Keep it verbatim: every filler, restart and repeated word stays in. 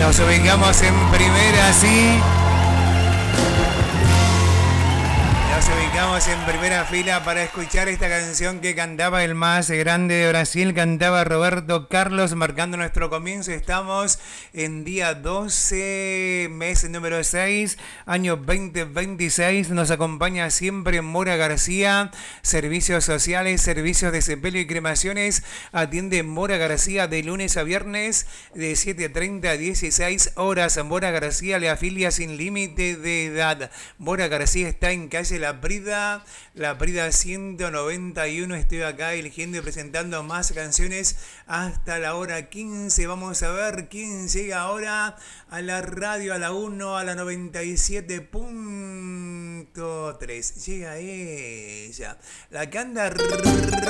Nos ubicamos en primera, sí. Nos ubicamos en primera fila para escuchar esta canción que cantaba el más grande de Brasil, cantaba Roberto Carlos, marcando nuestro comienzo. Estamos en día doce, mes número seis, año veinte veintiséis. Nos acompaña siempre Mora García, servicios sociales, servicios de sepelio y cremaciones. Atiende Mora García de lunes a viernes de siete treinta a dieciséis horas. Mora García le afilia sin límite de edad. Mora García está en calle La Prida, La Prida ciento noventa y uno. Estoy acá eligiendo y presentando más canciones hasta la hora quince. Vamos a ver quién llega ahora a la radio, a la uno, a la noventa y siete punto tres. Llega ella, la que anda